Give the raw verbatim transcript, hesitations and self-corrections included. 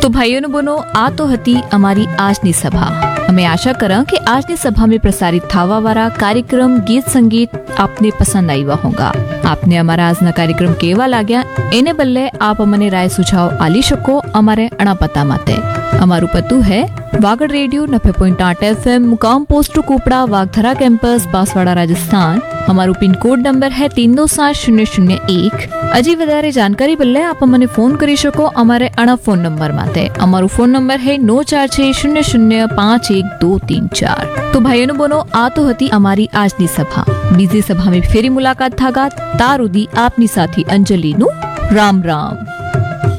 તો ભાઈઓ અને બહેનો, આ તો હતી અમારી આજની સભા. અમે આશા કરા કે આજની સભામાં પ્રસારિત થવા વાળા કાર્યક્રમ ગીત સંગીત આપને પસંદ આવ્યા હોગા. આપને અમારા આજના કાર્યક્રમ કેવા લાગ્યા એને બદલે આપ અમને રાય સુझाव આલી શકો અમારે અણા પતા માટે. અમારું પતું હે વાગડ રેડિયો નब्बे पॉइंट आठ एफएम, मुकाम पोस्ट कुपड़ा, वागधरा campus, Banswara, Rajasthan. हमारू pin code number है तीन दो सात शून्य शून्य एक. હજી વધારે જાણકારી બદલે આપ મને ફોન કરી શકો અમારે અણા ફોન નંબર માટે. અમારું ફોન નંબર હે નौ चार छह शून्य शून्य पाँच एक दो तीन चार. તો ભાઈઓનો બોનો, આ તો હતી અમારી આજની સભા. બીજી સભામાં ફેરી મુલાકાત થાગા. તાર ઉદી આપની સાથી અંજલિનું રામ રામ.